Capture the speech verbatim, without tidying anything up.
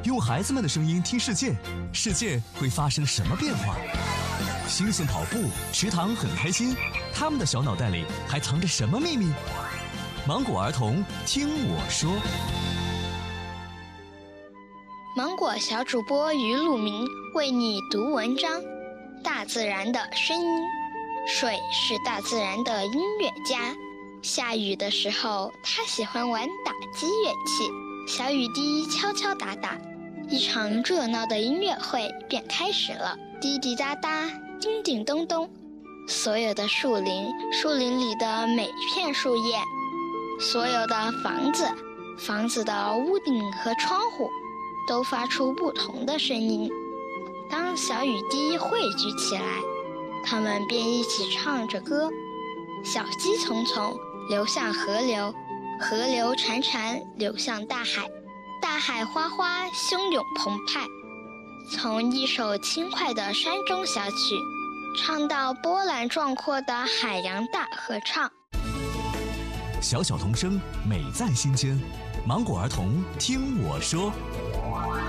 用孩子们的声音听世界，世界会发生什么变化？星星跑步，池塘很开心，他们的小脑袋里还藏着什么秘密？芒果儿童听我说。 芒果小主播于鲁明为你读文章。大自然的声音，水是大自然的音乐家。下雨的时候，他喜欢玩打击乐器，小雨滴敲敲打打，一场热闹的音乐会便开始了。滴滴答答，叮叮咚咚，所有的树林，树林里的每一片树叶，所有的房子，房子的屋顶和窗户，都发出不同的声音。当小雨滴汇聚起来，它们便一起唱着歌。小溪淙淙流向河流，河流潺潺流向大海，大海哗哗汹涌澎湃。从一首轻快的山中小曲，唱到波澜壮阔的海洋大合唱。 小小童声，美在心间。芒果儿童听我说。